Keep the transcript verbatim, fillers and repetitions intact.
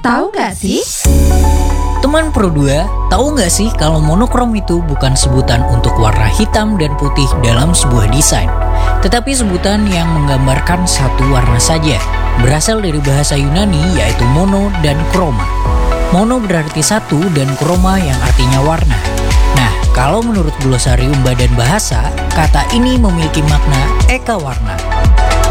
Tahu nggak sih? Teman Pro dua, tahu nggak sih kalau monokrom itu bukan sebutan untuk warna hitam dan putih dalam sebuah desain, tetapi sebutan yang menggambarkan satu warna saja. Berasal dari bahasa Yunani yaitu mono dan kroma. Mono berarti satu dan kroma yang artinya warna. Nah, kalau menurut Glosarium Badan Bahasa, kata ini memiliki makna eka warna.